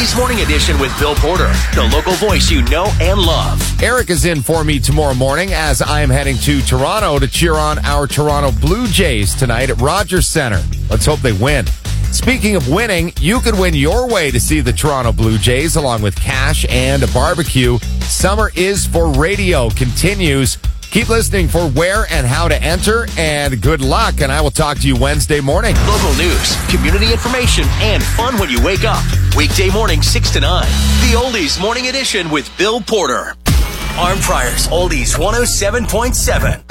Oldies Morning Edition with Bill Porter, the local voice you know and love. Eric is in for me tomorrow morning as I am heading to Toronto to cheer on our Toronto Blue Jays tonight at Rogers Centre. Let's hope they win. Speaking of winning, you could win your way to see the Toronto Blue Jays along with cash and a barbecue. Summer is for Radio continues. Keep listening for where and how to enter, and good luck, and I will talk to you Wednesday morning. Local news, community information, and fun when you wake up. Weekday morning, 6 to 9. The Oldies Morning Edition with Bill Porter. Arm Fryers Oldies 107.7.